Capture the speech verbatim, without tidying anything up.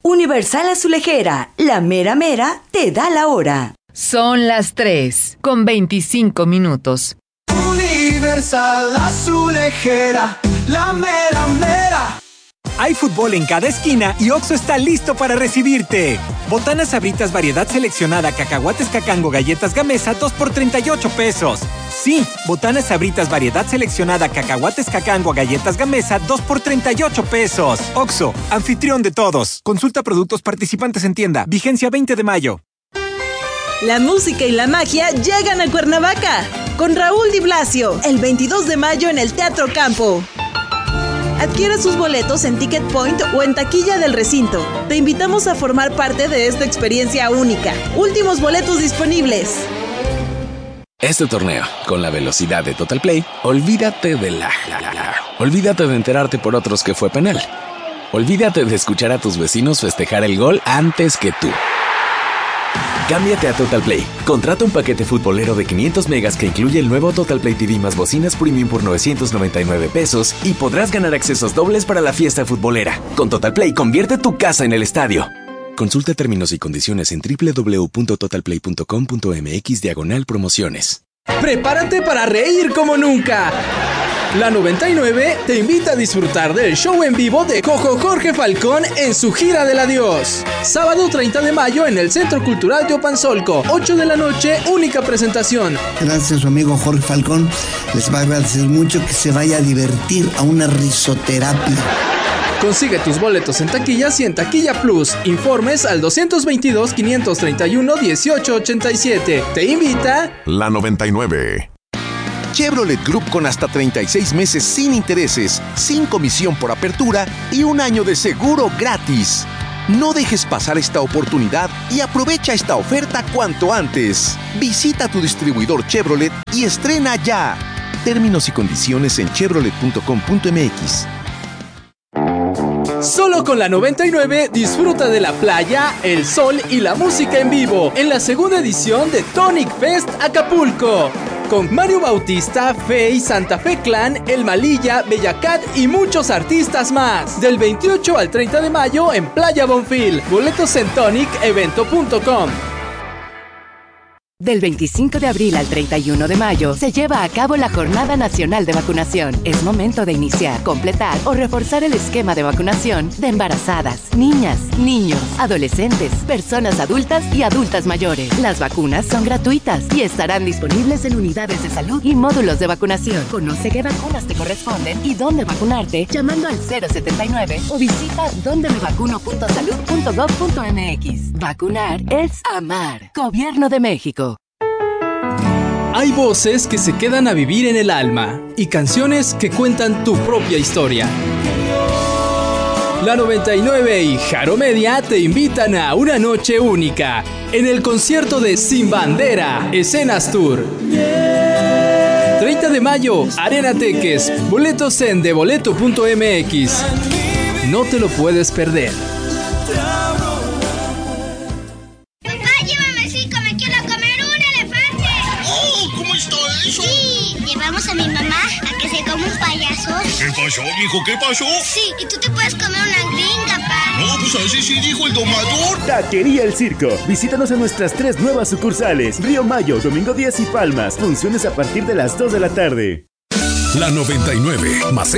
Universal Azulejera, la mera mera te da la hora. Son las tres con veinticinco minutos. Universal Azulejera, la mera mera. Hay fútbol en cada esquina y Oxxo está listo para recibirte. Botanas Sabritas variedad seleccionada, cacahuates Cacango, galletas Gamesa, dos por treinta y ocho pesos. Sí, Botanas Sabritas variedad seleccionada, cacahuates Cacango, galletas Gamesa, dos por treinta y ocho pesos. Oxxo, anfitrión de todos. Consulta productos participantes en tienda. Vigencia veinte de mayo. La música y la magia llegan a Cuernavaca con Raúl Di Blasio el veintidós de mayo en el Teatro Campo. Adquiere sus boletos en Ticket Point o en taquilla del recinto. Te invitamos a formar parte de esta experiencia única. Últimos boletos disponibles. Este torneo, con la velocidad de Total Play, olvídate de la... Olvídate de enterarte por otros que fue penal. Olvídate de escuchar a tus vecinos festejar el gol antes que tú. Cámbiate a Total Play. Contrata un paquete futbolero de quinientos megas que incluye el nuevo Total Play T V más bocinas premium por novecientos noventa y nueve pesos y podrás ganar accesos dobles para la fiesta futbolera. Con Total Play, convierte tu casa en el estadio. Consulta términos y condiciones en doble u doble u doble u punto total play punto com punto m x diagonal promociones. ¡Prepárate para reír como nunca! La noventa y nueve te invita a disfrutar del show en vivo de Jojo Jorge Falcón en su gira del adiós. Sábado treinta de mayo en el Centro Cultural Teopanzolco, ocho de la noche, única presentación. Gracias a su amigo Jorge Falcón, les va a agradecer mucho que se vaya a divertir a una risoterapia. Consigue tus boletos en taquillas y en Taquilla Plus. Informes al dos veintidós, quinientos treinta y uno, dieciocho ochenta y siete. Te invita La noventa y nueve. Chevrolet Group con hasta treinta y seis meses sin intereses, sin comisión por apertura y un año de seguro gratis. No dejes pasar esta oportunidad y aprovecha esta oferta cuanto antes. Visita tu distribuidor Chevrolet y estrena ya. Términos y condiciones en chevrolet punto com punto m x. Solo con la noventa y nueve disfruta de la playa, el sol y la música en vivo en la segunda edición de Tonic Fest Acapulco. Con Mario Bautista, Fey, Santa Fe Clan, El Malilla, Bellacat y muchos artistas más. Del veintiocho al treinta de mayo en Playa Bonfil. Boletos en tonic evento punto com. Del veinticinco de abril al treinta y uno de mayo se lleva a cabo la Jornada Nacional de Vacunación. Es momento de iniciar, completar o reforzar el esquema de vacunación de embarazadas, niñas, niños, adolescentes, personas adultas y adultas mayores. Las vacunas son gratuitas y estarán disponibles en unidades de salud y módulos de vacunación. Conoce qué vacunas te corresponden y dónde vacunarte llamando al cero setenta y nueve o visita donde me vacuno punto salud punto gov punto m x. Vacunar es amar. Gobierno de México. Hay voces que se quedan a vivir en el alma y canciones que cuentan tu propia historia. La noventa y nueve y Jaro Media te invitan a una noche única en el concierto de Sin Bandera, Escenas Tour. treinta de mayo, Arena Teques, boletos en de boleto punto m x. No te lo puedes perder. Vamos a mi mamá a que se coma un payaso. ¿Qué pasó, mijo? ¿Qué pasó? Sí, y tú te puedes comer una gringa, pa. No, pues así sí dijo el domador. Taquería El Circo. Visítanos en nuestras tres nuevas sucursales. Río Mayo, Domingo Díaz y Palmas. Funciones a partir de las dos de la tarde. La noventa y nueve, más